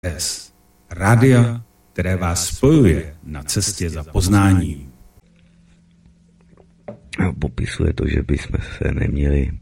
S. Rádia, které vás spojuje na cestě za poznáním. Popisuje to, že bychom se neměli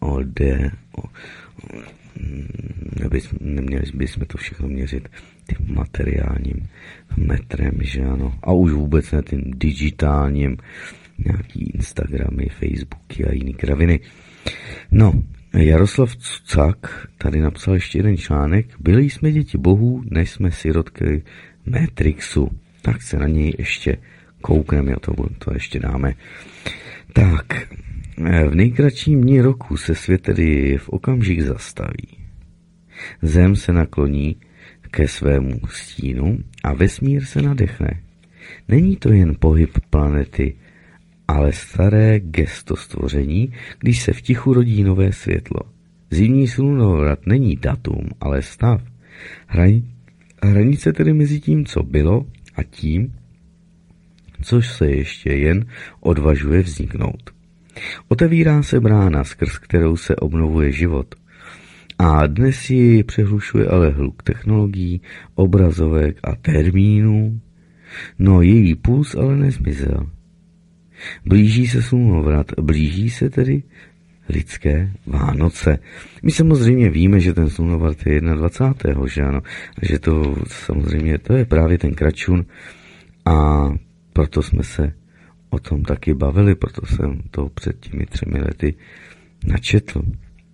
neměli bychom to všechno měřit tím materiálním metrem, že ano. A už vůbec ne tím digitálním, nějaký Instagramy, Facebooky a jiný kraviny. No, Jaroslav Cucak tady napsal ještě jeden článek. Byli jsme děti bohů, než jsme sirotky Matrixu. Tak se na něj ještě koukneme, to ještě dáme. Tak, v nejkratším dni roku se svět tedy v okamžik zastaví. Zem se nakloní ke svému stínu a vesmír se nadechne. Není to jen pohyb planety, ale staré gesto stvoření, když se v tichu rodí nové světlo. Zimní slunovrat není datum, ale stav. Hranice tedy mezi tím, co bylo, a tím, což se ještě jen odvažuje vzniknout. Otevírá se brána, skrz kterou se obnovuje život. A dnes ji přehlušuje ale hluk technologií, obrazovek a termínů. No její puls ale nezmizel. Blíží se slunovrat, blíží se tedy lidské Vánoce. My samozřejmě víme, že ten slunovrat je 21. že ano, a že to samozřejmě, to je právě ten kračun a proto jsme se o tom taky bavili, proto jsem to před těmi 3 lety načetl.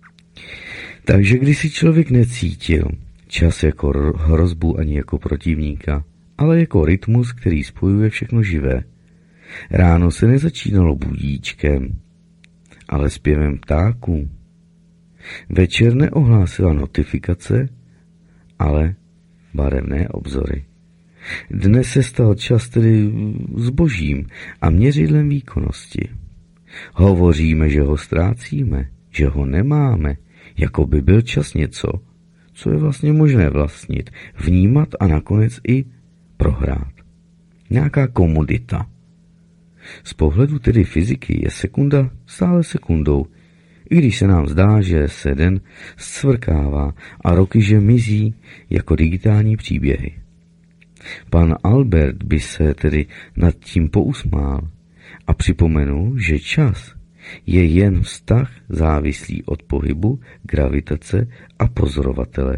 Takže když si člověk necítil čas jako hrozbu ani jako protivníka, ale jako rytmus, který spojuje všechno živé. Ráno se nezačínalo budíčkem, ale zpěvem ptáků. Večer neohlásila notifikace, ale barevné obzory. Dnes se stal čas tedy zbožím a měřidlem výkonnosti. Hovoříme, že ho ztrácíme, že ho nemáme, jako by byl čas něco, co je vlastně možné vlastnit, vnímat a nakonec i prohrát. Nějaká komodita. Z pohledu tedy fyziky je sekunda stále sekundou, i když se nám zdá, že se den zcvrkává a roky že mizí jako digitální příběhy. Pan Albert by se tedy nad tím pousmál a připomenul, že čas je jen vztah závislý od pohybu, gravitace a pozorovatele.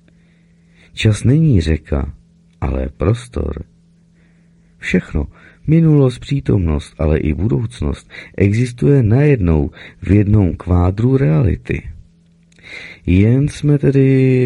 Čas není řeka, ale prostor. Všechno, minulost, přítomnost, ale i budoucnost, existuje najednou v jednom kvádru reality. Jen jsme tedy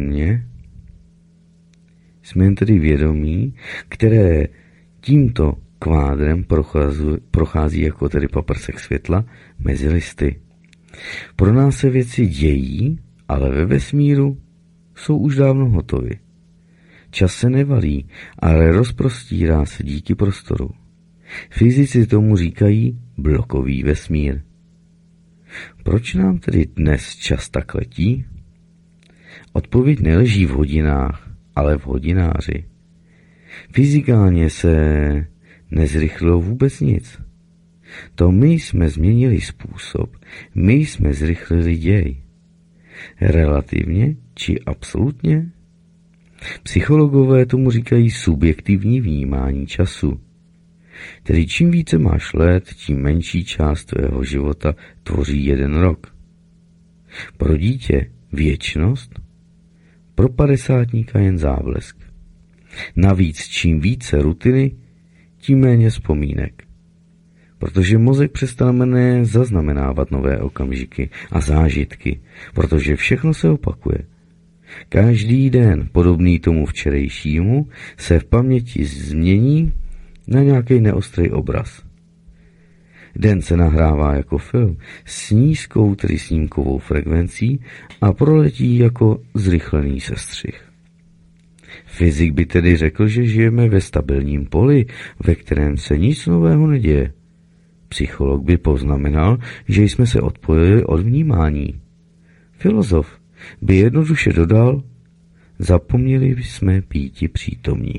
vědomí, které tímto kvádrem prochází jako tedy paprsek světla mezi listy. Pro nás se věci dějí, ale ve vesmíru jsou už dávno hotovy. Čas se nevalí, ale rozprostírá se díky prostoru. Fyzici tomu říkají blokový vesmír. Proč nám tedy dnes čas tak letí? Odpověď neleží v hodinách, ale v hodináři. Fyzikálně se nezrychlilo vůbec nic. To my jsme změnili způsob, my jsme zrychlili děj. Relativně či absolutně? Psychologové tomu říkají subjektivní vnímání času. Tedy čím více máš let, tím menší část tvého života tvoří 1 rok. Pro dítě věčnost, pro 50níka jen záblesk. Navíc čím více rutiny, tím méně vzpomínek. Protože mozek přestane zaznamenávat nové okamžiky a zážitky, protože všechno se opakuje. Každý den, podobný tomu včerejšímu, se v paměti změní na nějaký neostrý obraz. Den se nahrává jako film s nízkou, tedy snímkovou frekvencí a proletí jako zrychlený sestřih. Fyzik by tedy řekl, že žijeme ve stabilním poli, ve kterém se nic nového neděje. Psycholog by poznamenal, že jsme se odpojili od vnímání. Filozof by jednoduše dodal, zapomněli jsme býti přítomní.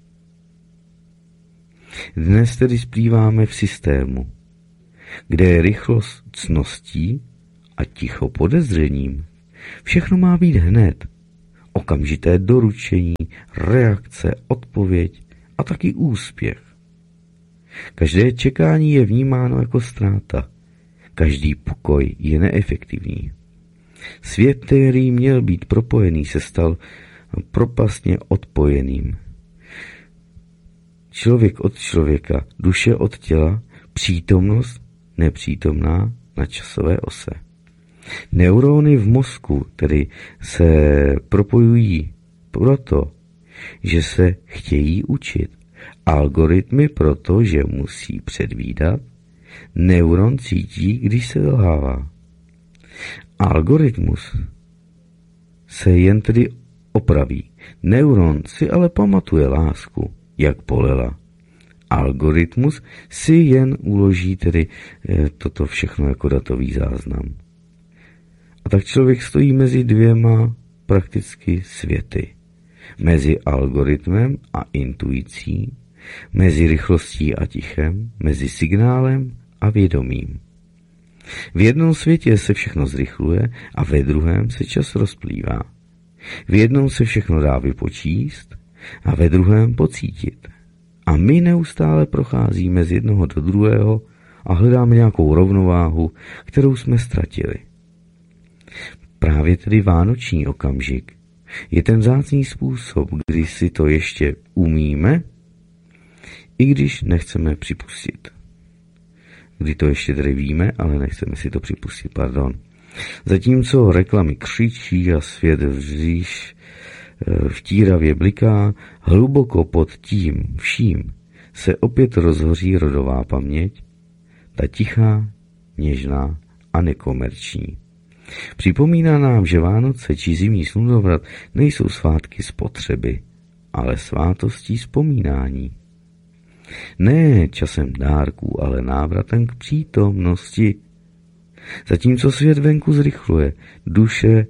Dnes tedy splýváme v systému, kde je rychlost cností a ticho podezřením. Všechno má být hned, okamžité doručení, reakce, odpověď a taky úspěch. Každé čekání je vnímáno jako ztráta. Každý pokoj je neefektivní. Svět, který měl být propojený, se stal propastně odpojeným. Člověk od člověka, duše od těla, přítomnost nepřítomná na časové ose. Neurony v mozku tedy se propojují proto, že se chtějí učit. Algoritmy proto, že musí předvídat. Neuron cítí, když se lhává. Algoritmus se jen tedy opraví. Neuron si ale pamatuje lásku, jak polela. Algoritmus si jen uloží tedy toto všechno jako datový záznam. A tak člověk stojí mezi dvěma prakticky světy. Mezi algoritmem a intuicí, mezi rychlostí a tichem, mezi signálem a vědomím. V jednom světě se všechno zrychluje a ve druhém se čas rozplývá. V jednom se všechno dá vypočíst a ve druhém pocítit. A my neustále procházíme z jednoho do druhého a hledáme nějakou rovnováhu, kterou jsme ztratili. Právě tedy vánoční okamžik je ten vzácný způsob, kdy si to ještě umíme, i když nechceme připustit. Kdy to ještě tedy víme, ale nechceme si to připustit, Zatímco reklamy křičí a svět vtíravě bliká, hluboko pod tím vším se opět rozhoří rodová paměť, ta tichá, něžná a nekomerční. Připomíná nám, že Vánoce či zimní slunovrat nejsou svátky spotřeby, ale svátostí vzpomínání. Ne časem dárků, ale návratem k přítomnosti. Zatímco svět venku zrychluje, duše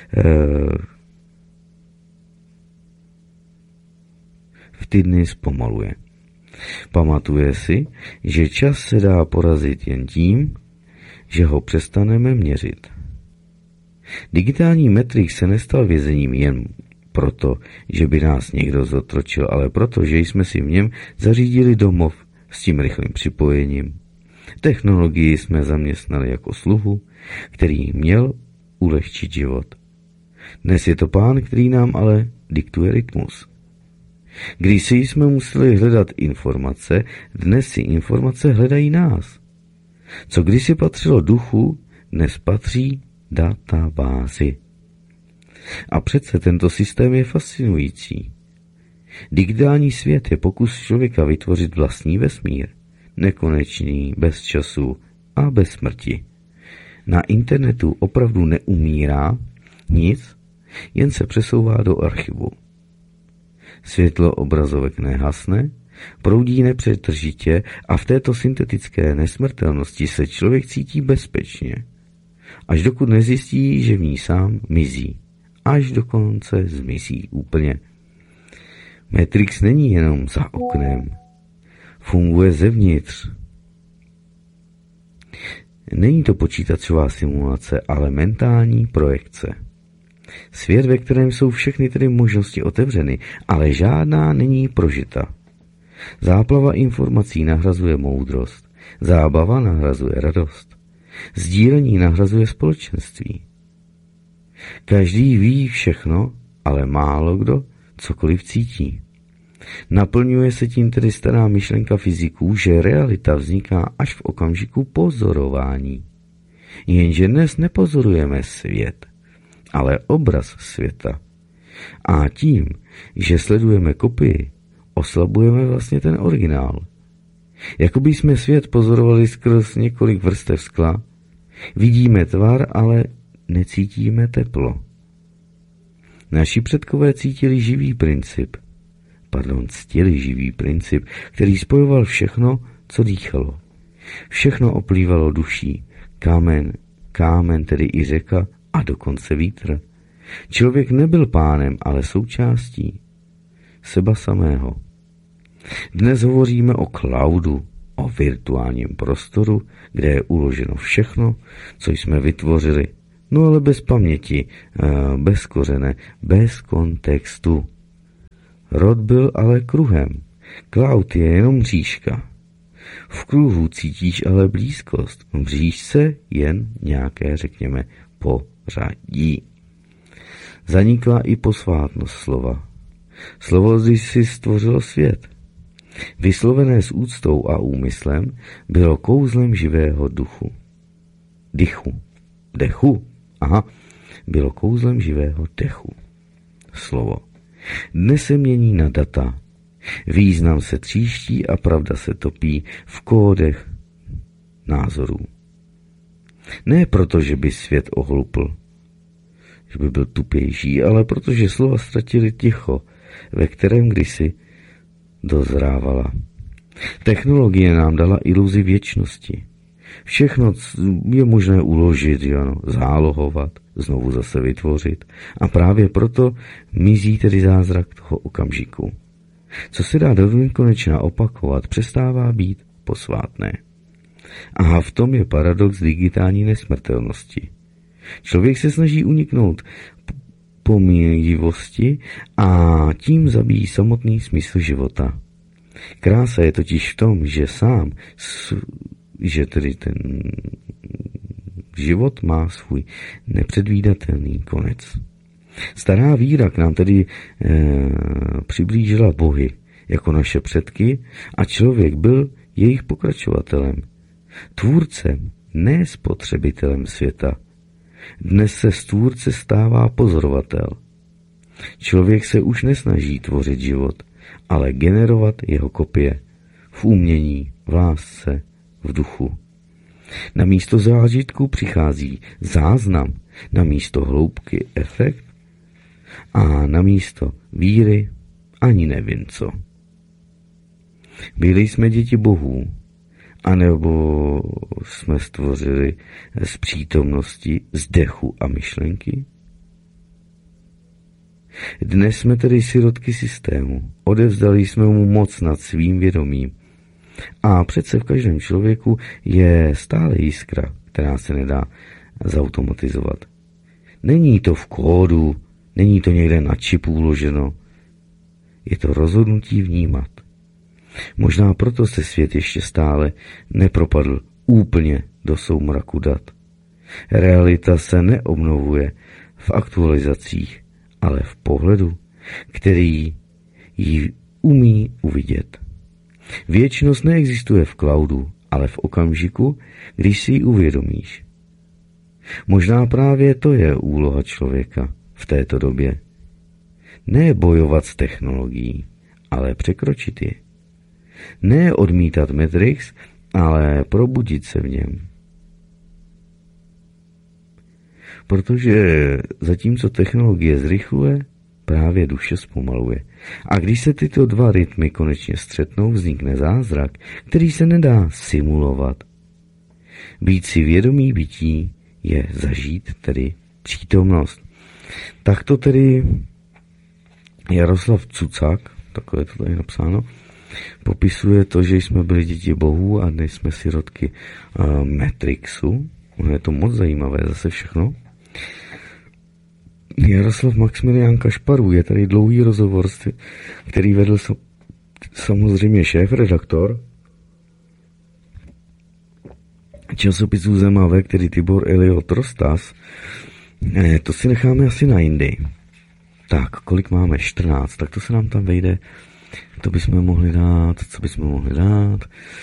v ty dny zpomaluje. Pamatuje si, že čas se dá porazit jen tím, že ho přestaneme měřit. Digitální metrik se nestal vězením jen proto, že by nás někdo zotročil, ale proto, že jsme si v něm zařídili domov s tím rychlým připojením. Technologii jsme zaměstnali jako sluhu, který měl ulehčit život. Dnes je to pán, který nám ale diktuje rytmus. Když si jsme museli hledat informace, dnes si informace hledají nás. Co kdysi patřilo duchu, dnes patří databázi. A přece tento systém je fascinující. Digitální svět je pokus člověka vytvořit vlastní vesmír, nekonečný, bez času a bez smrti. Na internetu opravdu neumírá nic, jen se přesouvá do archivu. Světlo obrazovek nehasne, proudí nepřetržitě a v této syntetické nesmrtelnosti se člověk cítí bezpečně, až dokud nezjistí, že v ní sám mizí, až dokonce zmizí úplně. Matrix není jenom za oknem, funguje zevnitř. Není to počítačová simulace, ale mentální projekce. Svět, ve kterém jsou všechny tedy možnosti otevřeny, ale žádná není prožita. Záplava informací nahrazuje moudrost, zábava nahrazuje radost, sdílení nahrazuje společenství. Každý ví všechno, ale málo kdo cokoliv cítí. Naplňuje se tím tedy stará myšlenka fyziků, že realita vzniká až v okamžiku pozorování. Jenže dnes nepozorujeme svět, ale obraz světa. A tím, že sledujeme kopii, oslabujeme vlastně ten originál. Jakoby jsme svět pozorovali skrz několik vrstev skla, vidíme tvar, ale necítíme teplo. Naši předkové ctili živý princip, který spojoval všechno, co dýchalo. Všechno oplývalo duší, kámen tedy i řeka a dokonce vítr. Člověk nebyl pánem, ale součástí seba samého. Dnes hovoříme o cloudu, o virtuálním prostoru, kde je uloženo všechno, co jsme vytvořili No ale bez paměti, bez kořene, bez kontextu. Rod byl ale kruhem. Cloud je jenom mřížka. V kruhu cítíš ale blízkost. V mřížce jen nějaké, řekněme, pořadí. Zanikla i posvátnost slova. Slovo si stvořilo svět. Vyslovené s úctou a úmyslem bylo kouzlem živého duchu. Dechu. Bylo kouzlem živého dechu. Slovo. Dnes se mění na data. Význam se tříští a pravda se topí v kódech názorů. Ne proto, že by svět ohlupl, že by byl tupější, ale protože slova ztratili ticho, ve kterém kdysi dozrávala. Technologie nám dala iluzi věčnosti. Všechno je možné uložit, zálohovat, znovu zase vytvořit. A právě proto mizí tedy zázrak toho okamžiku. Co se dá do nekonečna opakovat, přestává být posvátné. A v tom je paradox digitální nesmrtelnosti. Člověk se snaží uniknout pomíjivosti a tím zabíjí samotný smysl života. Krása je totiž v tom, že tedy ten život má svůj nepředvídatelný konec. Stará víra k nám tedy přiblížila bohy jako naše předky a člověk byl jejich pokračovatelem, tvůrcem, ne spotřebitelem světa. Dnes se z tvůrce stává pozorovatel. Člověk se už nesnaží tvořit život, ale generovat jeho kopie v umění, v lásce, v duchu. Na místo zážitku přichází záznam, na místo hloubky efekt a na místo víry ani nevím co. Byli jsme děti bohů, anebo jsme stvořili z přítomnosti, z dechu a myšlenky? Dnes jsme tedy sirotky systému, odevzdali jsme mu moc nad svým vědomím. A přece v každém člověku je stále jiskra, která se nedá zautomatizovat. Není to v kódu, není to někde na čipu uloženo. Je to rozhodnutí vnímat. Možná proto se svět ještě stále nepropadl úplně do soumraku dat. Realita se neobnovuje v aktualizacích, ale v pohledu, který ji umí uvidět. Věčnost neexistuje v cloudu, ale v okamžiku, když si ji uvědomíš. Možná právě to je úloha člověka v této době. Ne bojovat s technologií, ale překročit ji. Ne odmítat Matrix, ale probudit se v něm. Protože zatímco technologie zrychluje, právě duše zpomaluje. A když se tyto dva rytmy konečně střetnou, vznikne zázrak, který se nedá simulovat. Být si vědomý bytí je zažít tedy přítomnost. Tak to tedy Jaroslav Cucák, takové to tady napsáno, popisuje to, že jsme byli děti bohů a dnes jsme sirotky Matrixu. Je to moc zajímavé zase všechno. Jaroslav Maximilián Kašparů, je tady dlouhý rozhovor, který vedl samozřejmě šéf-redaktor časopisu Zemave, který Tibor Eliot Rostas. To si necháme asi na jindy. Tak, kolik máme? 14, tak to se nám tam vejde. To bychom mohli dát, co bychom mohli dát?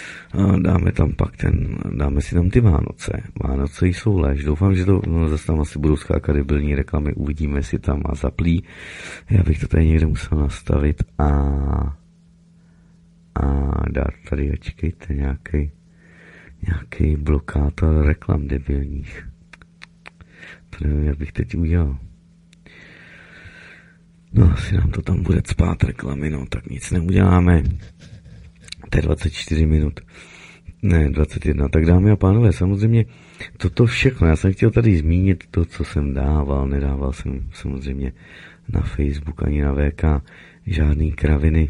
Dáme si tam ty Vánoce. Vánoce jsou lež. Doufám, že to zase tam asi budou skákat debilní reklamy. Uvidíme, si tam a zaplí. Já bych to tady někde musel nastavit a dát tady, čekejte, nějaký blokátor reklam debilních. To nevím, jak bych teď udělal. No, asi nám to tam bude cpát reklamy, no, tak nic neuděláme. To je 24 minut. Ne, 21. Tak dámy a pánové, samozřejmě toto všechno. Já jsem chtěl tady zmínit to, co jsem dával. Nedával jsem samozřejmě na Facebook ani na VK žádný kraviny.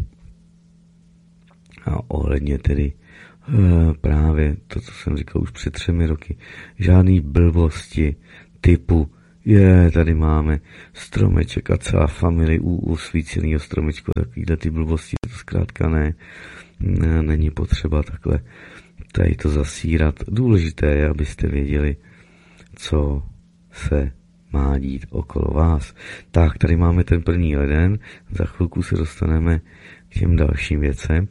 A ohledně tedy právě to, co jsem říkal už před 3 roky. Žádný blbosti. typu, tady máme stromeček a celá familie u osvíceného stromečku, takovýhle ty blbosti, to zkrátka ne, není potřeba takhle tady to zasírat. Důležité je, abyste věděli, co se má dít okolo vás. Tak, tady máme ten 1. leden, za chvilku se dostaneme k těm dalším věcem.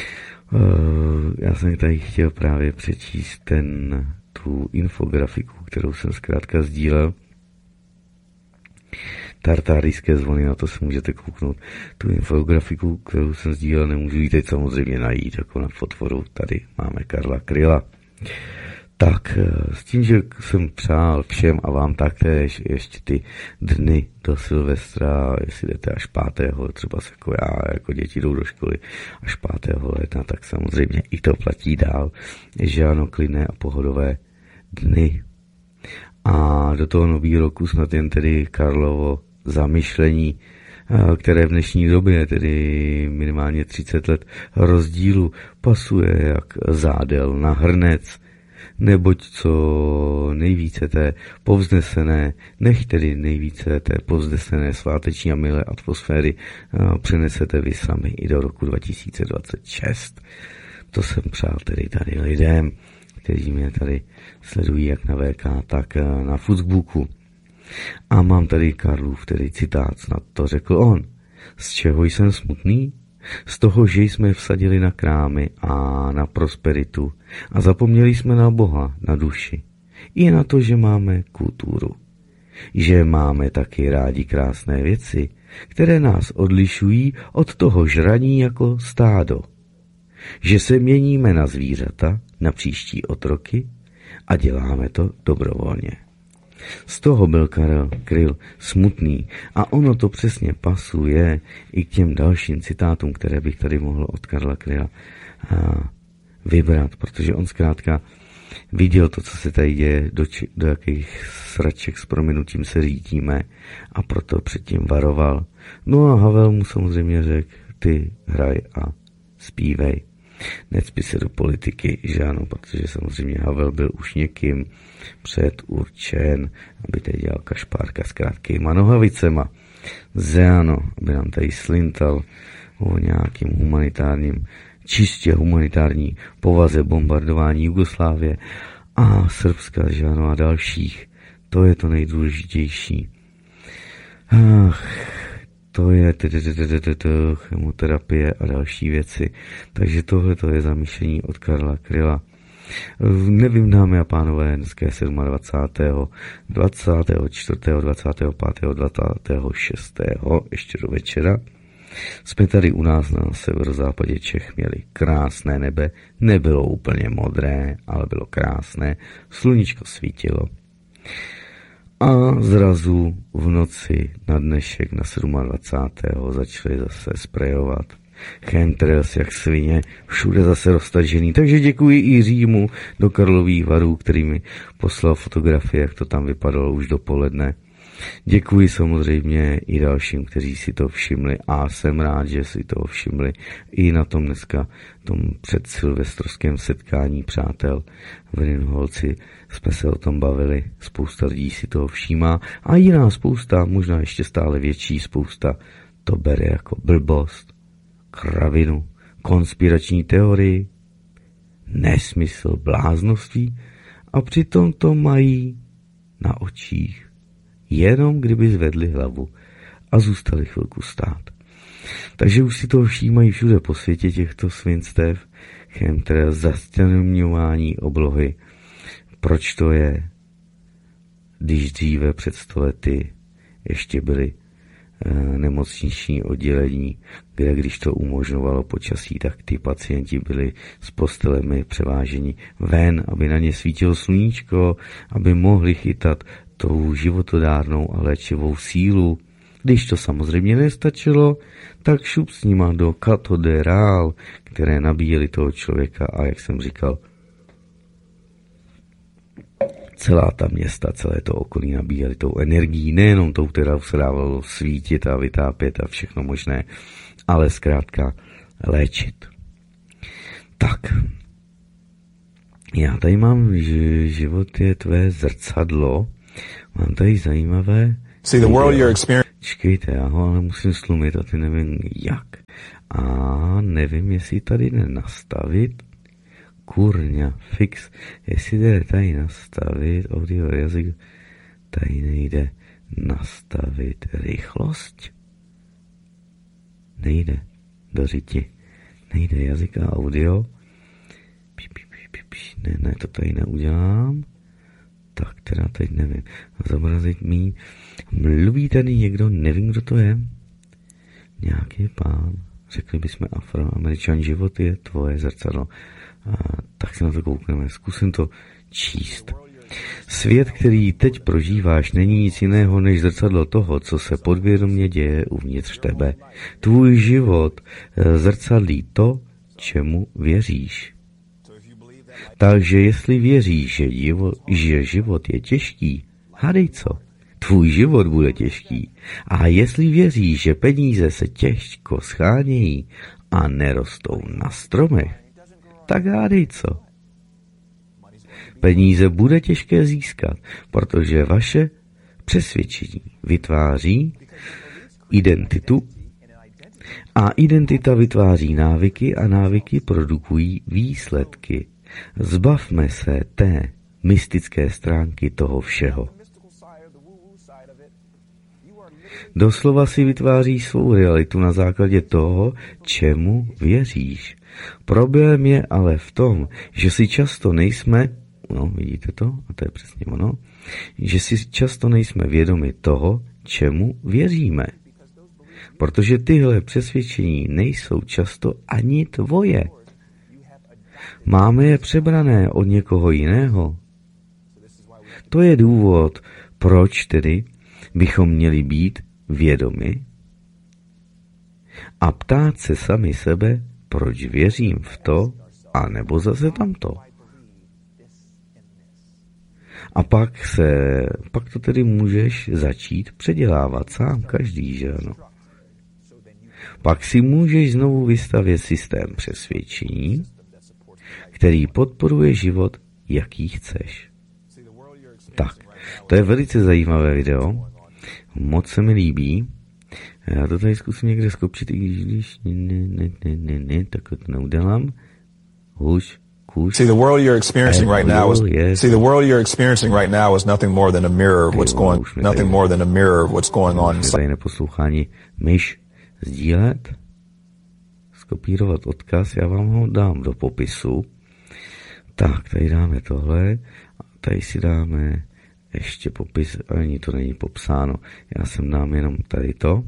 Já jsem tady chtěl právě přečíst tu infografiku, kterou jsem zkrátka sdílel. Tartárijské zvony, na to se můžete kouknout. Tu infografiku, kterou jsem sdílel, nemůžu ji teď samozřejmě najít, jako na fotvoru. Tady máme Karla Kryla. Tak, s tím, že jsem přál všem a vám taktéž ještě ty dny do Silvestra, jestli jdete až 5. třeba jako já, jako děti jdou do školy až 5. ledna, tak samozřejmě i to platí dál, že ano, klidné a pohodové dny. A do toho nového roku snad jen tedy Karlovo zamyšlení, které v dnešní době, tedy minimálně 30 let rozdílu, pasuje jak zádel na hrnec, neboť co nejvíce té povznesené, nech tedy nejvíce té povznesené sváteční a milé atmosféry přenesete vy sami i do roku 2026. To jsem přál tedy tady lidem, kteří mě tady sledují jak na VK, tak na Facebooku. A mám tady Karlův tedy citát, snad to řekl on. Z čeho jsem smutný? Z toho, že jsme vsadili na krámy a na prosperitu a zapomněli jsme na Boha, na duši. I na to, že máme kulturu. Že máme taky rádi krásné věci, které nás odlišují od toho žraní jako stádo. Že se měníme na zvířata, na příští otroky a děláme to dobrovolně. Z toho byl Karel Kryl smutný a ono to přesně pasuje i k těm dalším citátům, které bych tady mohl od Karla Kryla vybrat, protože on zkrátka viděl to, co se tady děje, do jakých sraček s prominutím se řítíme a proto předtím varoval. No a Havel mu samozřejmě řekl, ty hraj a zpívej. Necpi se do politiky, že ano, protože samozřejmě Havel byl už někým předurčen, aby tady dělal kašpárka s krátkýma nohavicema. Zeano, aby nám tady slintal o nějakým humanitárním, čistě humanitární povaze bombardování Jugoslávie a Srbska, že ano, a dalších. To je to nejdůležitější. To je chemoterapie a další věci. Takže tohle to je zamýšlení od Karla Kryla. Nevím, dámy a pánové, dneska je 27., 24., 25., 26. ještě do večera. Jsme tady u nás na severozápadě Čech měli krásné nebe. Nebylo úplně modré, ale bylo krásné. Sluníčko svítilo. A zrazu v noci na dnešek na 27. začali zase sprejovat chemtrails jak svině, všude zase roztažený. Takže děkuji i Římu do Karlových Varů, který mi poslal fotografie, jak to tam vypadalo už dopoledne. Děkuji samozřejmě i dalším, kteří si to všimli a jsem rád, že si to všimli i na tom dneska, tom předsilvestrovském setkání přátel v Rinholci jsme se o tom bavili, spousta lidí si toho všímá a jiná spousta, možná ještě stále větší spousta, to bere jako blbost, kravinu, konspirační teorii, nesmysl, bláznoství a přitom to mají na očích. Jenom kdyby zvedli hlavu a zůstali chvilku stát. Takže už si to všímají všude po světě těchto svinstev, chemtrails, zastěňování oblohy. Proč to je, když dříve před 100 lety ještě byly nemocniční oddělení, kde když to umožňovalo počasí, tak ty pacienti byli s postelemi převáženi ven, aby na ně svítilo sluníčko, aby mohli chytat tou životodárnou a léčivou sílu. Když to samozřejmě nestačilo, tak šup s nima do katedrál, které nabíjeli toho člověka a jak jsem říkal, celá ta města, celé to okolí nabíjeli tou energií, nejenom tou, která se dávalo svítit a vytápět a všechno možné, ale zkrátka léčit. Tak, já tady mám, že život je tvé zrcadlo Mám tady zajímavé. See the world you're experiencing. Čekejte, já ho ale musím slumit a ty nevím jak. A nevím, jestli tady jde nastavit. Kurňa, fix. Jestli jde tady nastavit audio jazyk, tady nejde nastavit rychlost. Nejde. Do řiti. Nejde jazyk a audio. Ne, to tady neudělám. Tak, teda teď nevím. Zobrazit míň. Mluví tady někdo, nevím, kdo to je. Nějaký pán. Řekli bychom Afroameričan, život je tvoje zrcadlo. A tak se na to koukneme. Zkusím to číst. Svět, který teď prožíváš, není nic jiného než zrcadlo toho, co se podvědomě děje uvnitř tebe. Tvůj život zrcadlí to, čemu věříš. Takže jestli věříš, že život je těžký, hádej co? Tvůj život bude těžký. A jestli věříš, že peníze se těžko schánějí a nerostou na stromech, tak hádej co? Peníze bude těžké získat, protože vaše přesvědčení vytváří identitu a identita vytváří návyky a návyky produkují výsledky. Zbavme se té mystické stránky toho všeho. Doslova si vytváříš svou realitu na základě toho, čemu věříš. Problém je ale v tom, že si často nejsme, vidíte to? A to je přesně ono. Že si často nejsme vědomi toho, čemu věříme. Protože tyhle přesvědčení nejsou často ani tvoje. Máme je přebrané od někoho jiného. To je důvod, proč tedy bychom měli být vědomi a ptát se sami sebe, proč věřím v to, anebo zase tamto. A pak to tedy můžeš začít předělávat sám každý, že ano. Pak si můžeš znovu vystavět systém přesvědčení, který podporuje život, jaký chceš. Tak, to je velice zajímavé video. Moc se mi líbí. Já to tady zkusím někde skopčit, i když ne, tak to neudělám. See, the world you're experiencing right now is nothing more than a mirror of what's going on. Tady neposlouchání myš sdílet, skopírovat odkaz, já vám ho dám do popisu. Tak, tady dáme tohle, tady si dáme ještě popis, ani to není popsáno, já sem dám jenom tady to.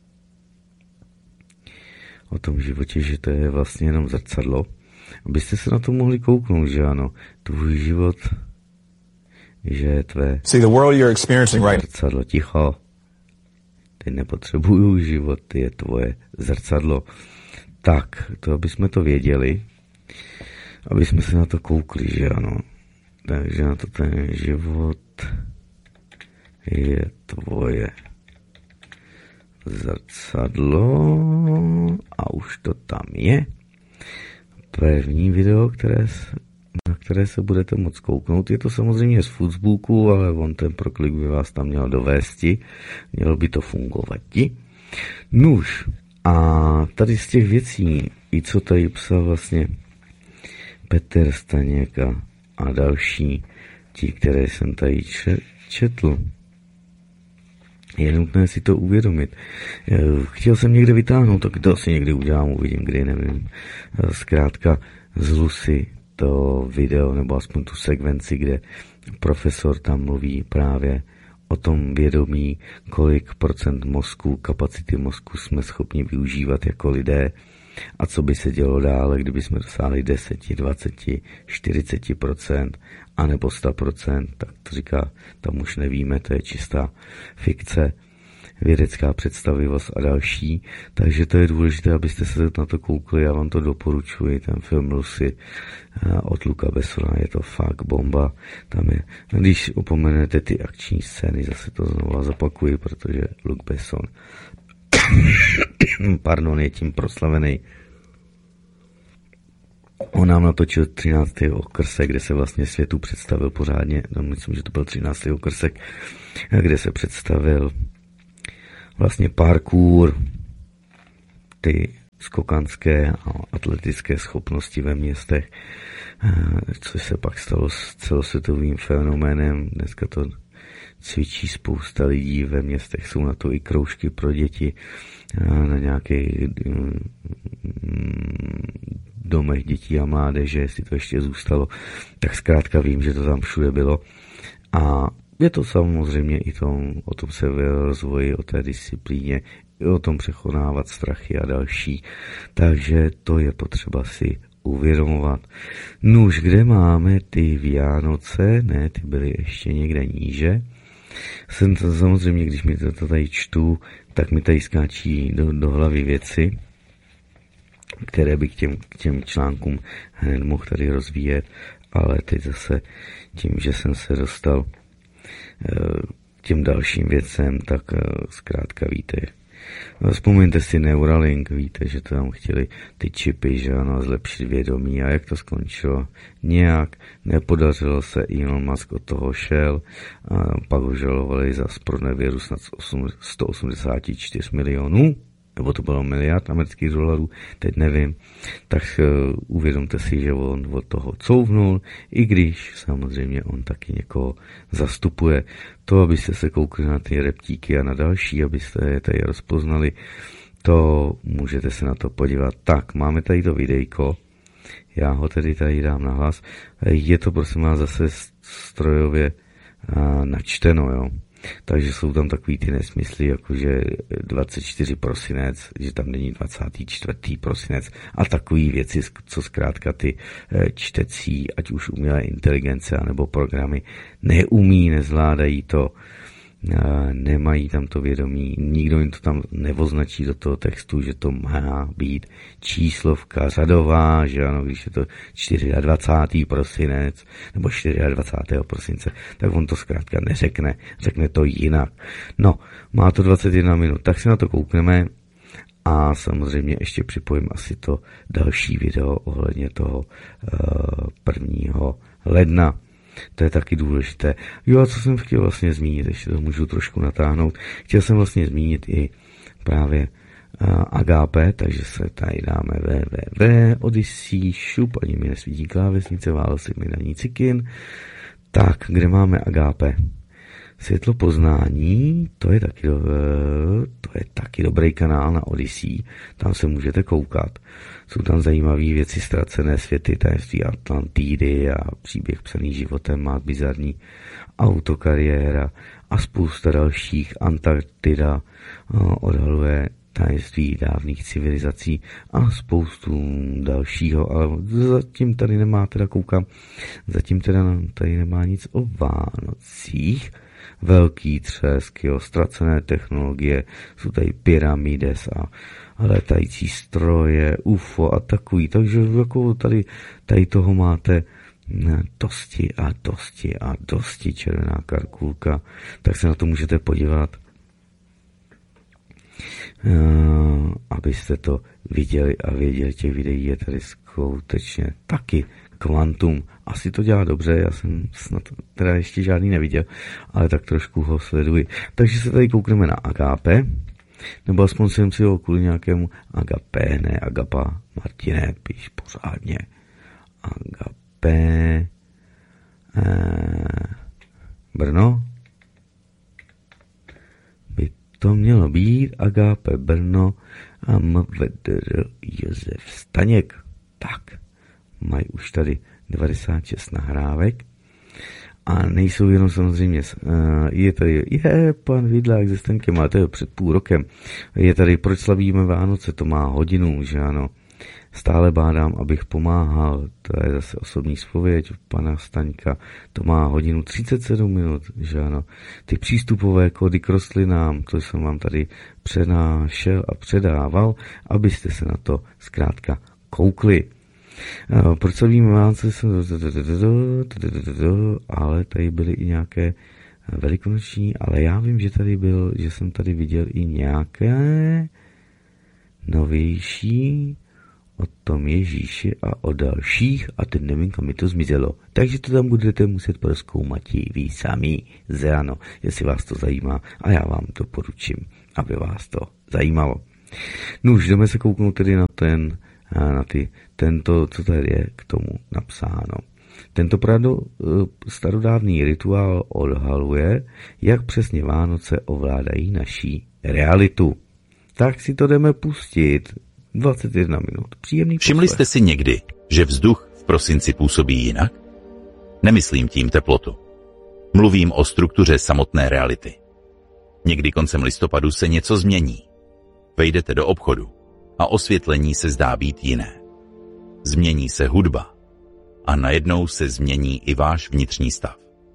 O tom životě, že to je vlastně jenom zrcadlo. Abyste se na to mohli kouknout, že ano, tvůj život, že je tvé zrcadlo, ticho. Teď nepotřebuju život, ty je tvoje zrcadlo. Tak, to aby jsme to věděli, aby jsme se na to koukli, že ano. Takže na to ten život je tvoje zrcadlo a už to tam je. První video, na které se budete moct kouknout. Je to samozřejmě z Facebooku, ale on ten proklik by vás tam měl dovésti. Mělo by to fungovat. Nuž. A tady z těch věcí, i co tady psal vlastně Petr Staněk a další, ti, které jsem tady četl, je nutné si to uvědomit. Chtěl jsem někde vytáhnout, tak to si někdy udělám, uvidím, kdy, nevím. Zkrátka z Lucy to video, nebo aspoň tu sekvenci, kde profesor tam mluví právě o tom vědomí, kolik procent mozku, kapacity mozku jsme schopni využívat jako lidé a co by se dělo dále, kdyby jsme dosáhli 10, 20, 40%, anebo 100%, tak to říká, tam už nevíme, to je čistá fikce, vědecká představivost a další, takže to je důležité, abyste se na to koukli, já vám to doporučuji, ten film Lucy od Luca Bessona, je to fakt bomba, tam je, když opomenete ty akční scény, zase to znovu zopakuji, protože Luc Besson je tím proslavený On nám natočil 13. okrsek, kde se vlastně světu představil pořádně, no myslím, že to byl 13. okrsek, kde se představil vlastně parkour, ty skokanské a atletické schopnosti ve městech, což se pak stalo s celosvětovým fenoménem. Dneska to cvičí spousta lidí ve městech, jsou na to i kroužky pro děti, na nějakých domech dětí a mládeže, jestli to ještě zůstalo, tak zkrátka vím, že to tam všude bylo. A je to samozřejmě i o tom se rozvoji, o té disciplíně, i o tom překonávat strachy a další. Takže to je potřeba si uvědomovat. Nuž, kde máme ty Vánoce? Ne, ty byly ještě někde níže. Jsem to samozřejmě, když mi to tady čtu, tak mi tady skáčí do hlavy věci, které by k těm článkům hned mohl tady rozvíjet, ale teď zase tím, že jsem se dostal k těm dalším věcem, tak zkrátka víte. Vzpomeňte si Neuralink, víte, že to tam chtěli ty čipy, že ano, zlepšit vědomí, a jak to skončilo? Nějak nepodařilo se, Elon Musk od toho šel, a pak ho žalovali za pronevěru snad 184 milionů, nebo to bylo miliard amerických dolarů, teď nevím, tak uvědomte si, že on od toho couvnul, i když samozřejmě on taky někoho zastupuje. To, abyste se koukli na ty reptíky a na další, abyste je tady rozpoznali, to můžete se na to podívat. Tak, máme tady to videjko, já ho tedy tady dám na hlas. Je to prosím vás zase strojově načteno, jo. Takže jsou tam takový ty nesmysly, jakože 24 prosinec, že tam není 24. prosinec a takový věci, co zkrátka ty čtecí, ať už umělé inteligence, anebo programy neumí, nezvládají to, nemají tam to vědomí, nikdo jim to tam neoznačí do toho textu, že to má být číslovka řadová, že ano, když je to 24. prosinec nebo 24. prosince, tak on to zkrátka neřekne, řekne to jinak. No, má to 21 minut, tak si na to koukneme a samozřejmě ještě připojím asi to další video ohledně toho 1. ledna. To je taky důležité. Jo, a co jsem chtěl vlastně zmínit, ještě to můžu trošku natáhnout. Chtěl jsem vlastně zmínit i právě Agape, takže se tady dáme Odyssey, šup, ani mi nesvítí klávesnice, válsek mi daní cikin. Tak, kde máme Agape? Světlo poznání, to je taky dobrý kanál na Odyssey, tam se můžete koukat. Jsou tam zajímavé věci, ztracené světy, tajemství Atlantidy a příběh psaný životem, má bizarní autokariéra a spousta dalších. Antarktida odhaluje tajemství dávných civilizací a spoustu dalšího, ale zatím tady nemá, tady nemá nic o Vánocích. Velký třesk, jo, ztracené technologie, jsou tady pyramides a letající stroje, UFO a takový, takže jako tady toho máte dosti červená karkulka, tak se na to můžete podívat, abyste to viděli a věděli, těch videí je tady skutečně taky kvantum. Asi to dělá dobře, já jsem snad teda ještě žádný neviděl, ale tak trošku ho sleduji. Takže se tady koukneme na Agape, nebo aspoň jsem si ho kvůli nějakému Agape, ne Agapa, Martine, píš pořádně. Agape Brno by to mělo být Agape Brno a MVDR Josef Staněk. Tak, mají už tady 96 nahrávek a nejsou jenom samozřejmě, je tady, pan Vidlák ze Stankem, ale to je před půl rokem, je tady, proč slavíme Vánoce, to má hodinu, že ano, stále bádám, abych pomáhal, to je zase osobní zpověď pana Staňka, to má hodinu 37 minut, že ano, ty přístupové kódy k rostlinám, to jsem vám tady přenášel a předával, abyste se na to zkrátka koukli. Proč se víme Vánoce, ale tady byly i nějaké velikonoční, ale já vím, že jsem tady viděl i nějaké novější o tom Ježíši a o dalších a teď nevím, kam mi to zmizelo. Takže to tam budete muset prozkoumat i vy sami ráno, jestli vás to zajímá a já vám to poručím, aby vás to zajímalo. No už jdeme se kouknout tedy na tento, co tady je k tomu napsáno. Tento starodávný rituál odhaluje, jak přesně Vánoce ovládají naší realitu. Tak si to jdeme pustit. 21 minut. Příjemný Všimli poslech. jste si někdy, že vzduch v prosinci působí jinak? Nemyslím tím teplotu. Mluvím o struktuře samotné reality. Někdy koncem listopadu se něco změní. Vejdete do obchodu a osvětlení se zdá být jiné. Změní se hudba a najednou se změní i váš vnitřní stav.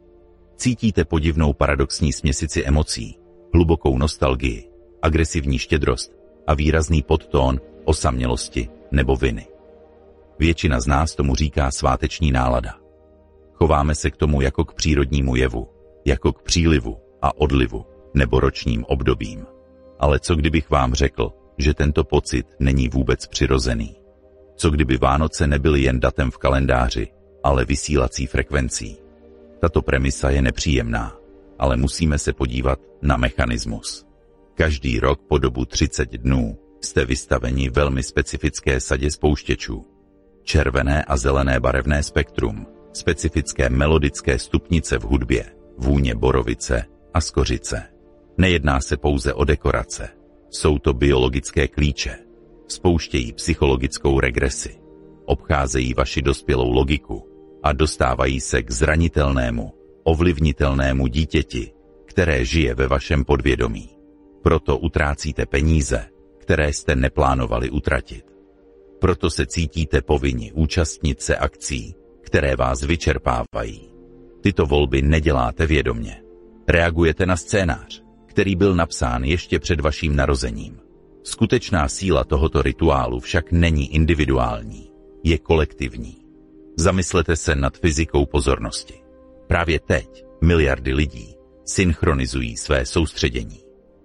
Cítíte podivnou paradoxní směsici emocí, hlubokou nostalgii, agresivní štědrost a výrazný podtón osamělosti nebo viny. Většina z nás tomu říká sváteční nálada. Chováme se k tomu jako k přírodnímu jevu, jako k přílivu a odlivu nebo ročním obdobím. Ale co kdybych vám řekl, že tento pocit není vůbec přirozený? Co kdyby Vánoce nebyly jen datem v kalendáři, ale vysílací frekvencí? Tato premisa je nepříjemná, ale musíme se podívat na mechanismus. Každý rok po dobu 30 dnů jste vystaveni velmi specifické sadě spouštěčů. Červené a zelené barevné spektrum, specifické melodické stupnice v hudbě, vůně borovice a skořice. Nejedná se pouze o dekorace. Jsou to biologické klíče. Spouštějí psychologickou regresi. Obcházejí vaši dospělou logiku a dostávají se k zranitelnému, ovlivnitelnému dítěti, které žije ve vašem podvědomí. Proto utrácíte peníze, které jste neplánovali utratit. Proto se cítíte povinni účastnit se akcí, které vás vyčerpávají. Tyto volby neděláte vědomě. Reagujete na scénář, který byl napsán ještě před vaším narozením. Skutečná síla tohoto rituálu však není individuální, je kolektivní. Zamyslete se nad fyzikou pozornosti. Právě teď miliardy lidí synchronizují své soustředění.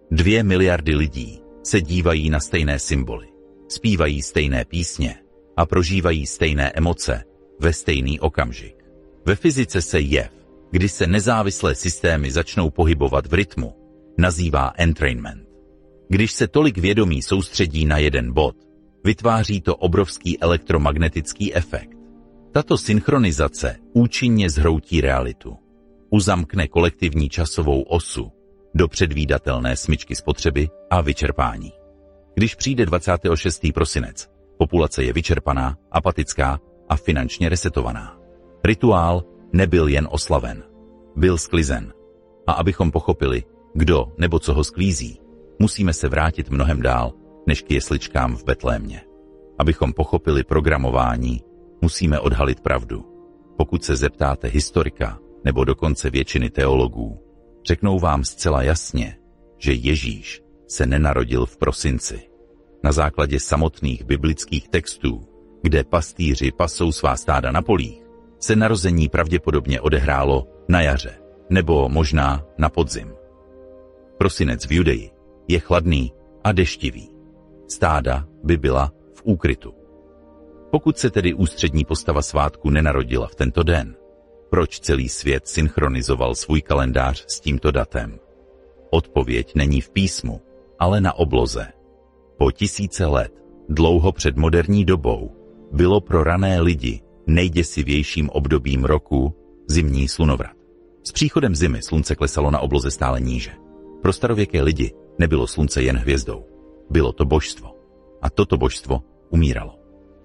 2 miliardy lidí se dívají na stejné symboly, zpívají stejné písně a prožívají stejné emoce ve stejný okamžik. Ve fyzice se jev, kdy se nezávislé systémy začnou pohybovat v rytmu, nazývá entrainment. Když se tolik vědomí soustředí na jeden bod, vytváří to obrovský elektromagnetický efekt. Tato synchronizace účinně zhroutí realitu. Uzamkne kolektivní časovou osu do předvídatelné smyčky spotřeby a vyčerpání. Když přijde 26. prosinec, populace je vyčerpaná, apatická a finančně resetovaná. Rituál nebyl jen oslaven, byl sklizen. A abychom pochopili, kdo nebo co ho sklízí, musíme se vrátit mnohem dál, než k jesličkám v Betlémě. Abychom pochopili programování, musíme odhalit pravdu. Pokud se zeptáte historika nebo dokonce většiny teologů, řeknou vám zcela jasně, že Ježíš se nenarodil v prosinci. Na základě samotných biblických textů, kde pastýři pasou svá stáda na polích, se narození pravděpodobně odehrálo na jaře, nebo možná na podzim. Prosinec v Judeji je chladný a deštivý. Stáda by byla v úkrytu. Pokud se tedy ústřední postava svátku nenarodila v tento den, proč celý svět synchronizoval svůj kalendář s tímto datem? Odpověď není v písmu, ale na obloze. Po tisíce let, dlouho před moderní dobou, bylo pro rané lidi nejděsivějším obdobím roku zimní slunovrat. S příchodem zimy slunce klesalo na obloze stále níže. Pro starověké lidi nebylo slunce jen hvězdou. Bylo to božstvo. A toto božstvo umíralo.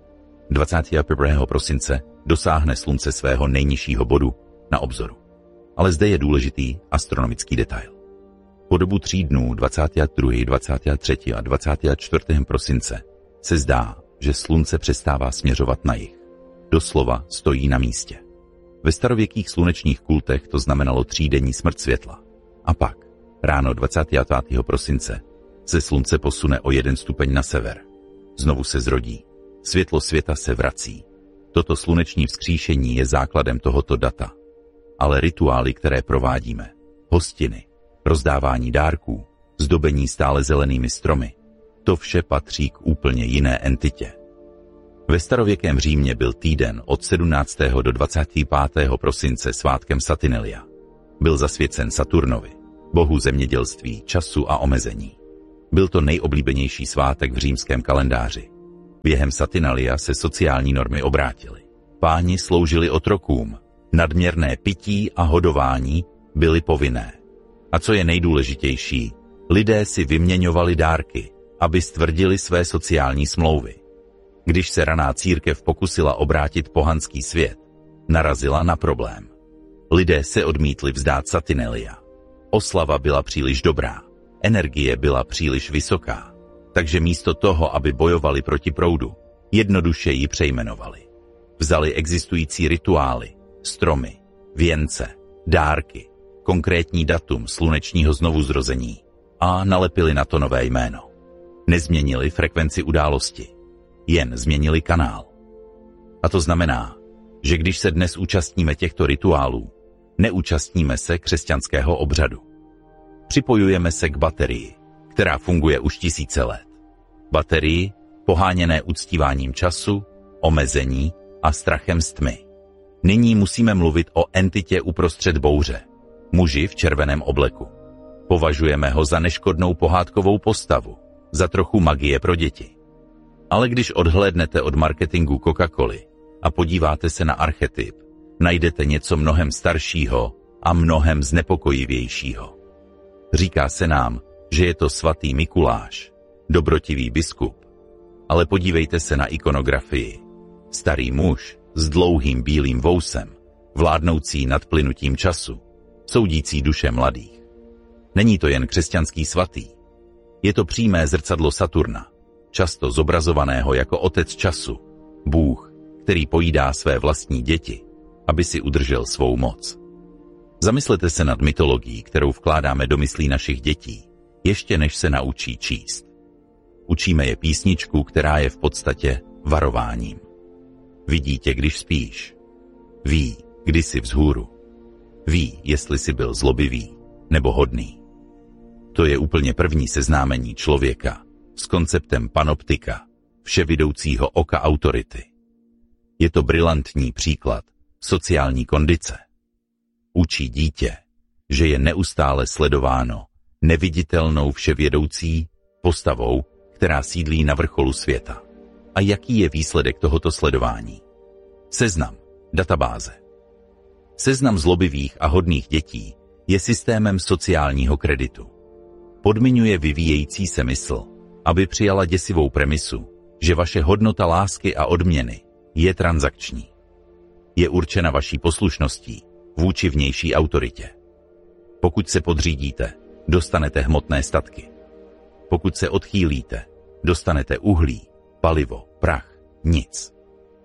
21. prosince dosáhne slunce svého nejnižšího bodu na obzoru. Ale zde je důležitý astronomický detail. Po dobu 3 dnů 22., 23. a 24. prosince se zdá, že slunce přestává směřovat na jih. Doslova stojí na místě. Ve starověkých slunečních kultech to znamenalo 3denní smrt světla. A pak, ráno 25. prosince, se slunce posune o 1 stupeň na sever. Znovu se zrodí. Světlo světa se vrací. Toto sluneční vzkříšení je základem tohoto data. Ale rituály, které provádíme, hostiny, rozdávání dárků, zdobení stále zelenými stromy, to vše patří k úplně jiné entitě. Ve starověkém Římě byl týden od 17. do 25. prosince svátkem Saturnalia. Byl zasvěcen Saturnovi, bohu zemědělství, času a omezení. Byl to nejoblíbenější svátek v římském kalendáři. Během Saturnalia se sociální normy obrátily. Páni sloužili otrokům, nadměrné pití a hodování byly povinné. A co je nejdůležitější, lidé si vyměňovali dárky, aby stvrdili své sociální smlouvy. Když se raná církev pokusila obrátit pohanský svět, narazila na problém. Lidé se odmítli vzdát Saturnalia. Oslava byla příliš dobrá, energie byla příliš vysoká, takže místo toho, aby bojovali proti proudu, jednoduše ji přejmenovali. Vzali existující rituály, stromy, věnce, dárky, konkrétní datum slunečního znovuzrození a nalepili na to nové jméno. Nezměnili frekvenci události, jen změnili kanál. A to znamená, že když se dnes účastníme těchto rituálů, neúčastníme se křesťanského obřadu. Připojujeme se k baterii, která funguje už tisíce let. Baterii, poháněné uctíváním času, omezení a strachem z tmy. Nyní musíme mluvit o entitě uprostřed bouře, muži v červeném obleku. Považujeme ho za neškodnou pohádkovou postavu, za trochu magie pro děti. Ale když odhlédnete od marketingu Coca-Coly a podíváte se na archetyp, najdete něco mnohem staršího a mnohem znepokojivějšího. Říká se nám, že je to svatý Mikuláš, dobrotivý biskup. Ale podívejte se na ikonografii. Starý muž s dlouhým bílým vousem, vládnoucí nad plynutím času, soudící duše mladých. Není to jen křesťanský svatý. Je to přímé zrcadlo Saturna, často zobrazovaného jako otec času, Bůh, který pojídá své vlastní děti, aby si udržel svou moc. Zamyslete se nad mytologií, kterou vkládáme do myslí našich dětí, ještě než se naučí číst. Učíme je písničku, která je v podstatě varováním. Vidí tě, když spíš. Ví, kdy jsi vzhůru. Ví, jestli jsi byl zlobivý nebo hodný. To je úplně první seznámení člověka s konceptem panoptika, vševidoucího oka autority. Je to brilantní příklad sociální kondice. Učí dítě, že je neustále sledováno neviditelnou vševědoucí postavou, která sídlí na vrcholu světa. A jaký je výsledek tohoto sledování? Seznam, databáze. Seznam zlobivých a hodných dětí je systémem sociálního kreditu. Podmiňuje vyvíjející se mysl, aby přijala děsivou premisu, že vaše hodnota lásky a odměny je transakční. Je určena vaší poslušností vůči vnější autoritě. Pokud se podřídíte, dostanete hmotné statky. Pokud se odchýlíte, dostanete uhlí, palivo, prach, nic.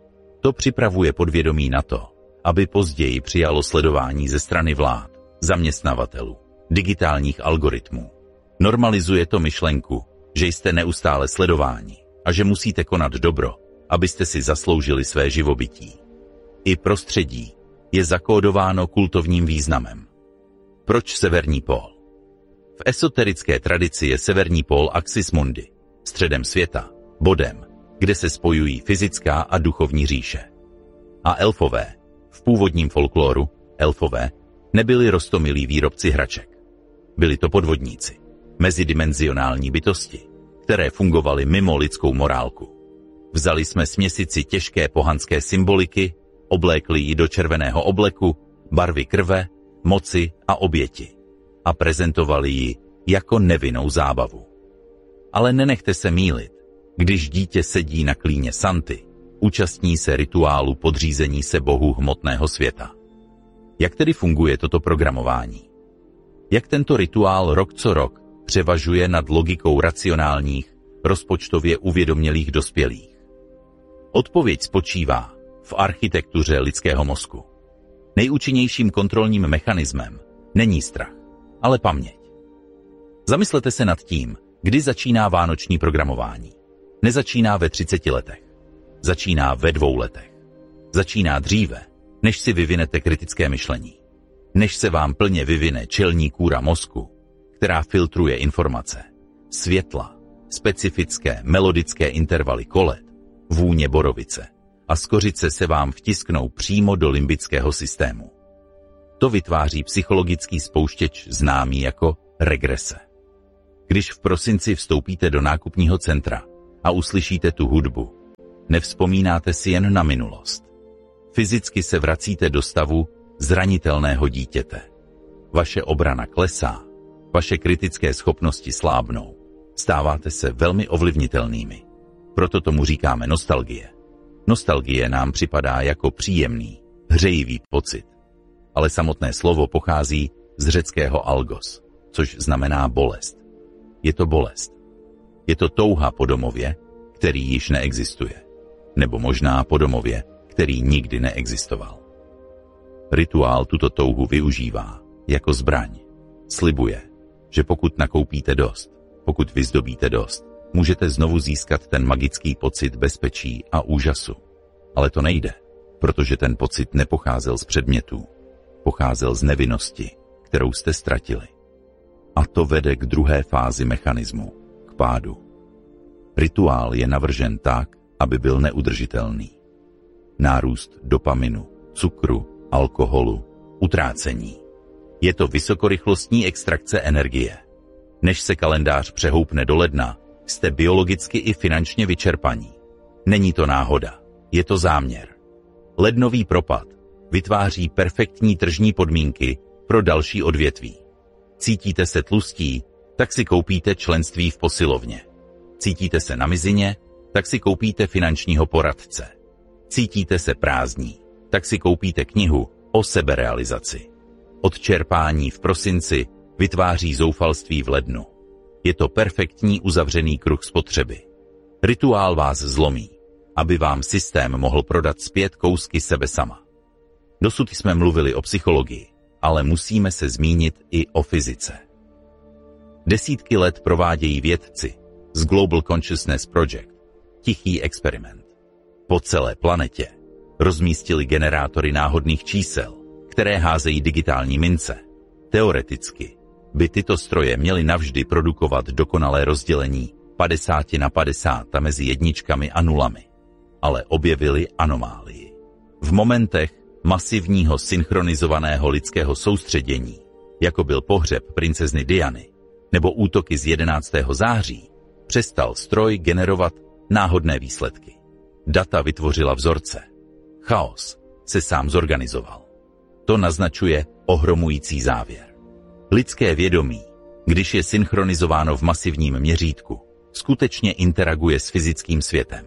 To připravuje podvědomí na to, aby později přijalo sledování ze strany vlád, zaměstnavatelů, digitálních algoritmů. Normalizuje to myšlenku, že jste neustále sledováni a že musíte konat dobro, abyste si zasloužili své živobytí. I prostředí je zakódováno kultovním významem. Proč severní pól? V esoterické tradici je severní pól axis mundi, středem světa, bodem, kde se spojují fyzická a duchovní říše. A elfové, v původním folkloru, elfové, nebyli roztomilí výrobci hraček. Byli to podvodníci, mezidimenzionální bytosti, které fungovaly mimo lidskou morálku. Vzali jsme směsici těžké pohanské symboliky, oblékli ji do červeného obleku, barvy krve, moci a oběti a prezentovali ji jako nevinnou zábavu. Ale nenechte se mýlit, když dítě sedí na klíně Santy, účastní se rituálu podřízení se bohu hmotného světa. Jak tedy funguje toto programování? Jak tento rituál rok co rok převažuje nad logikou racionálních, rozpočtově uvědomělých dospělých? Odpověď spočívá v architektuře lidského mozku. Nejúčinnějším kontrolním mechanismem není strach, ale paměť. Zamyslete se nad tím, kdy začíná vánoční programování. Nezačíná ve 30 letech. Začíná ve 2 letech. Začíná dříve, než si vyvinete kritické myšlení. Než se vám plně vyvine čelní kůra mozku, která filtruje informace, světla, specifické melodické intervaly kolet, vůně borovice a skořice se vám vtisknou přímo do limbického systému. To vytváří psychologický spouštěč známý jako regrese. Když v prosinci vstoupíte do nákupního centra a uslyšíte tu hudbu, nevzpomínáte si jen na minulost. Fyzicky se vracíte do stavu zranitelného dítěte. Vaše obrana klesá, vaše kritické schopnosti slábnou. Stáváte se velmi ovlivnitelnými. Proto tomu říkáme nostalgie. Nostalgie nám připadá jako příjemný, hřejivý pocit. Ale samotné slovo pochází z řeckého algos, což znamená bolest. Je to bolest. Je to touha po domově, který již neexistuje. Nebo možná po domově, který nikdy neexistoval. Rituál tuto touhu využívá jako zbraň. Slibuje, že pokud nakoupíte dost, pokud vyzdobíte dost, můžete znovu získat ten magický pocit bezpečí a úžasu. Ale to nejde, protože ten pocit nepocházel z předmětů. Pocházel z nevinnosti, kterou jste ztratili. A to vede k druhé fázi mechanismu, k pádu. Rituál je navržen tak, aby byl neudržitelný. Nárůst dopaminu, cukru, alkoholu, utrácení. Je to vysokorychlostní extrakce energie. Než se kalendář přehoupne do ledna, jste biologicky i finančně vyčerpaní. Není to náhoda, je to záměr. Lednový propad vytváří perfektní tržní podmínky pro další odvětví. Cítíte se tlustí, tak si koupíte členství v posilovně. Cítíte se na mizině, tak si koupíte finančního poradce. Cítíte se prázdní, tak si koupíte knihu o seberealizaci. Odčerpání v prosinci vytváří zoufalství v lednu. Je to perfektní uzavřený kruh spotřeby. Rituál vás zlomí, aby vám systém mohl prodat zpět kousky sebe sama. Dosud jsme mluvili o psychologii, ale musíme se zmínit i o fyzice. Desítky let provádějí vědci z Global Consciousness Project tichý experiment. Po celé planetě rozmístili generátory náhodných čísel, které házejí digitální mince. Teoreticky by tyto stroje měly navždy produkovat dokonalé rozdělení 50/50 mezi jedničkami a nulami. Ale objevili anomálii. V momentech masivního synchronizovaného lidského soustředění, jako byl pohřeb princezny Diany nebo útoky z 11. září, přestal stroj generovat náhodné výsledky. Data vytvořila vzorce. Chaos se sám zorganizoval. To naznačuje ohromující závěr. Lidské vědomí, když je synchronizováno v masivním měřítku, skutečně interaguje s fyzickým světem.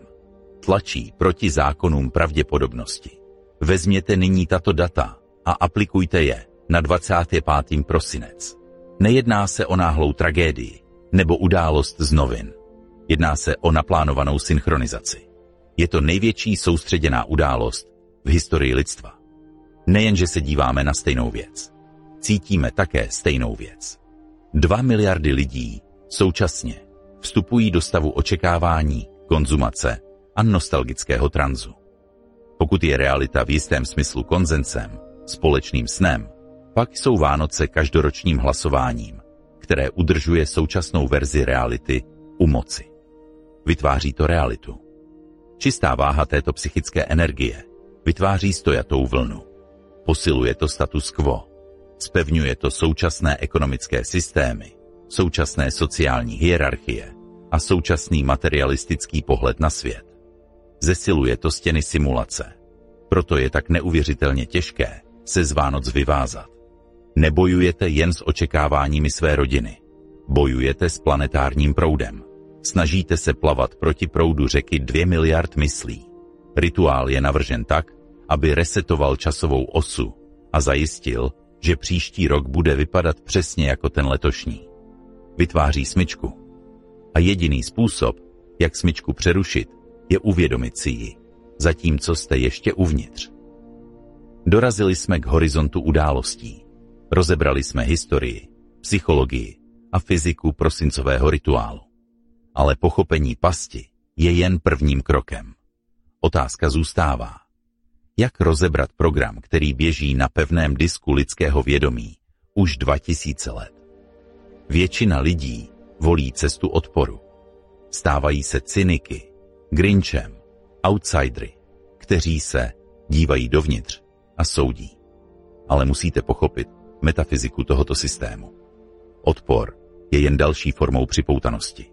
Tlačí proti zákonům pravděpodobnosti. Vezměte nyní tato data a aplikujte je na 25. prosinec. Nejedná se o náhlou tragédii nebo událost z novin. Jedná se o naplánovanou synchronizaci. Je to největší soustředěná událost v historii lidstva. Nejenže se díváme na stejnou věc. Cítíme také stejnou věc. 2 miliardy lidí současně vstupují do stavu očekávání, konzumace a nostalgického tranzu. Pokud je realita v jistém smyslu konsensem, společným snem, pak jsou Vánoce každoročním hlasováním, které udržuje současnou verzi reality u moci. Vytváří to realitu. Čistá váha této psychické energie vytváří stojatou vlnu. Posiluje to status quo. Zpevňuje to současné ekonomické systémy, současné sociální hierarchie a současný materialistický pohled na svět. Zesiluje to stěny simulace. Proto je tak neuvěřitelně těžké se z Vánoc vyvázat. Nebojujete jen s očekáváními své rodiny. Bojujete s planetárním proudem. Snažíte se plavat proti proudu řeky 2 miliard myslí. Rituál je navržen tak, aby resetoval časovou osu a zajistil, že příští rok bude vypadat přesně jako ten letošní. Vytváří smyčku. A jediný způsob, jak smyčku přerušit, je uvědomit si ji, zatímco jste ještě uvnitř. Dorazili jsme k horizontu událostí. Rozebrali jsme historii, psychologii a fyziku prosincového rituálu. Ale pochopení pasti je jen prvním krokem. Otázka zůstává. Jak rozebrat program, který běží na pevném disku lidského vědomí už 2000 let? Většina lidí volí cestu odporu. Stávají se cyniky, Grinchem, Outsidery, kteří se dívají dovnitř a soudí. Ale musíte pochopit metafyziku tohoto systému. Odpor je jen další formou připoutanosti.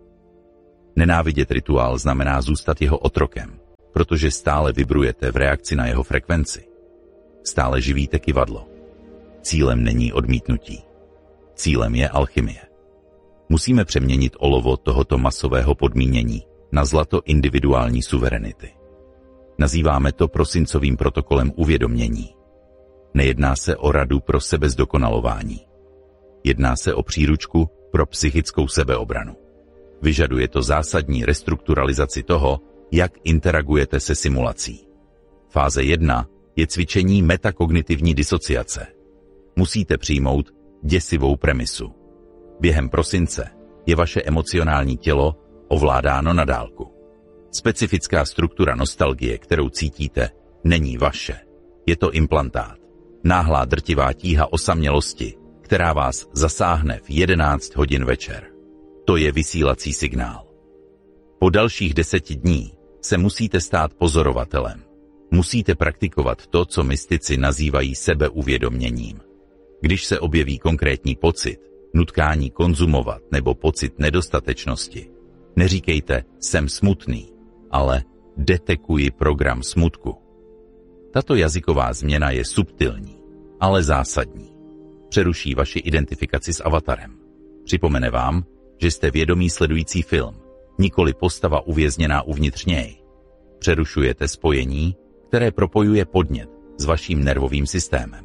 Nenávidět rituál znamená zůstat jeho otrokem, protože stále vibrujete v reakci na jeho frekvenci. Stále živíte kyvadlo. Cílem není odmítnutí. Cílem je alchymie. Musíme přeměnit olovo tohoto masového podmínění na zlato individuální suverenity. Nazýváme to prosincovým protokolem uvědomění. Nejedná se o radu pro sebezdokonalování. Jedná se o příručku pro psychickou sebeobranu. Vyžaduje to zásadní restrukturalizaci toho, jak interagujete se simulací. Fáze 1 je cvičení metakognitivní disociace. Musíte přijmout děsivou premisu. Během prosince je vaše emocionální tělo ovládáno na dálku. Specifická struktura nostalgie, kterou cítíte, není vaše. Je to implantát. Náhlá drtivá tíha osamělosti, která vás zasáhne v 11 hodin večer. To je vysílací signál. Po dalších 10 dní se musíte stát pozorovatelem. Musíte praktikovat to, co mystici nazývají sebeuvědoměním. Když se objeví konkrétní pocit, nutkání konzumovat nebo pocit nedostatečnosti, neříkejte jsem smutný, ale detekuji program smutku. Tato jazyková změna je subtilní, ale zásadní. Přeruší vaši identifikaci s avatarem. Připomene vám, že jste vědomí sledující film, nikoli postava uvězněná uvnitř něj. Přerušujete spojení, které propojuje podnět s vaším nervovým systémem.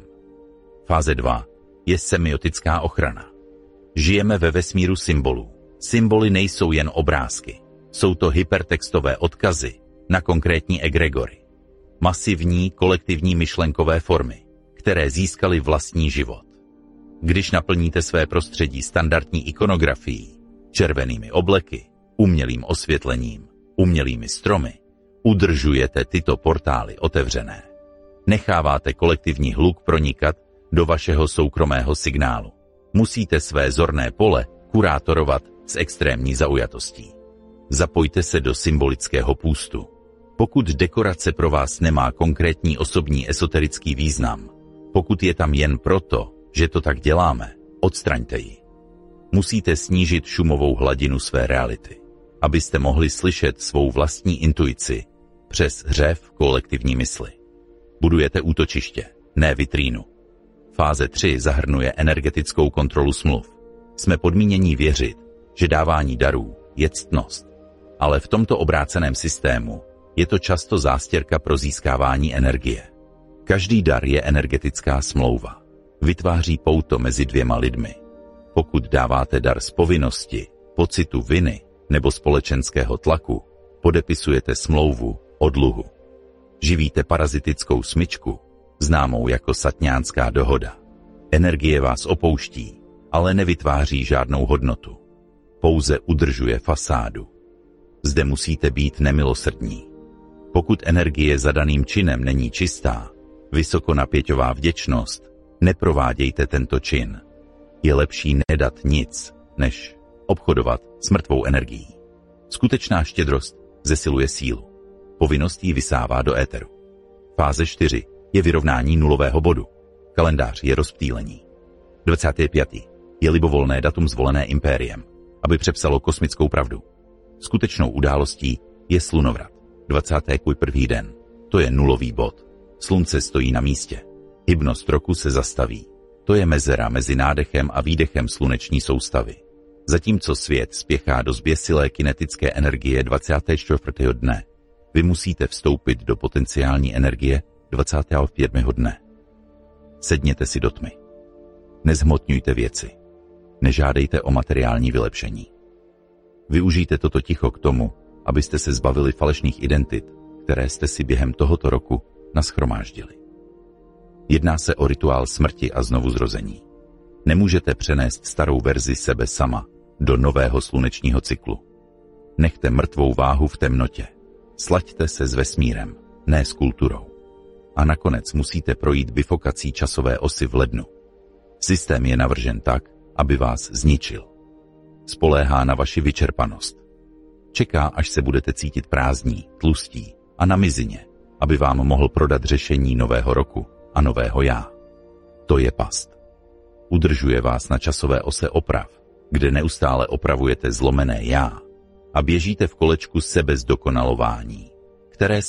Fáze 2 je semiotická ochrana. Žijeme ve vesmíru symbolů. Symboly nejsou jen obrázky. Jsou to hypertextové odkazy na konkrétní egregory. Masivní kolektivní myšlenkové formy, které získaly vlastní život. Když naplníte své prostředí standardní ikonografií, červenými obleky, umělým osvětlením, umělými stromy, udržujete tyto portály otevřené. Necháváte kolektivní hluk pronikat do vašeho soukromého signálu. Musíte své zorné pole kurátorovat s extrémní zaujatostí. Zapojte se do symbolického půstu. Pokud dekorace pro vás nemá konkrétní osobní esoterický význam, pokud je tam jen proto, že to tak děláme, odstraňte ji. Musíte snížit šumovou hladinu své reality, abyste mohli slyšet svou vlastní intuici přes řev kolektivní mysli. Budujete útočiště, ne vitrínu. Fáze 3 zahrnuje energetickou kontrolu smluv. Jsme podmínění věřit, že dávání darů je ctnost. Ale v tomto obráceném systému je to často zástěrka pro získávání energie. Každý dar je energetická smlouva. Vytváří pouto mezi dvěma lidmi. Pokud dáváte dar z povinnosti, pocitu viny nebo společenského tlaku, podepisujete smlouvu o dluhu. Živíte parazitickou smyčku, známou jako satňánská dohoda. Energie vás opouští, ale nevytváří žádnou hodnotu. Pouze udržuje fasádu. Zde musíte být nemilosrdní. Pokud energie za daným činem není čistá, vysokonapěťová vděčnost, neprovádějte tento čin. Je lepší nedat nic, než obchodovat s mrtvou energií. Skutečná štědrost zesiluje sílu. Povinnost ji vysává do éteru. Fáze 4 je vyrovnání nulového bodu. Kalendář je rozptýlení. 25. je libovolné datum zvolené impériem, aby přepsalo kosmickou pravdu. Skutečnou událostí je slunovrat. 21. den. To je nulový bod. Slunce stojí na místě. Hybnost roku se zastaví. To je mezera mezi nádechem a výdechem sluneční soustavy. Zatímco svět spěchá do zběsilé kinetické energie 24. dne, vy musíte vstoupit do potenciální energie 27. dne. Sedněte si do tmy. Nezhmotňujte věci. Nežádejte o materiální vylepšení. Využijte toto ticho k tomu, abyste se zbavili falešných identit, které jste si během tohoto roku nashromáždili. Jedná se o rituál smrti a znovuzrození. Nemůžete přenést starou verzi sebe sama do nového slunečního cyklu. Nechte mrtvou váhu v temnotě. Slaďte se s vesmírem, ne s kulturou. A nakonec musíte projít bifokací časové osy v lednu. Systém je navržen tak, aby vás zničil. Spoléhá na vaši vyčerpanost. Čeká, až se budete cítit prázdní, tlustí a na mizině, aby vám mohl prodat řešení nového roku a nového já. To je past. Udržuje vás na časové ose oprav, kde neustále opravujete zlomené já a běžíte v kolečku sebezdokonalování, které